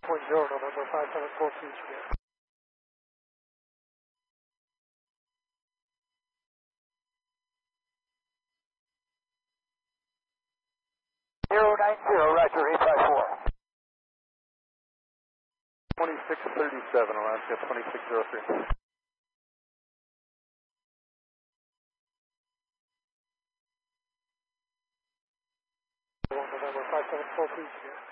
November 574 Fugitive. 090, Roger, 854. 2637, Alaska 2603. November 574 Fugitive.